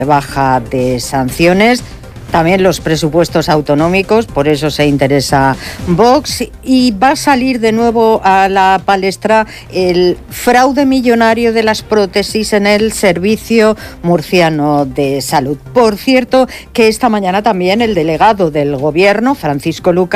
baja de sanciones. También los presupuestos autonómicos, por eso se interesa Vox, y va a salir de nuevo a la palestra el fraude millonario de las prótesis en el Servicio Murciano de Salud. Por cierto, que esta mañana también el delegado del Gobierno, Francisco Lucas,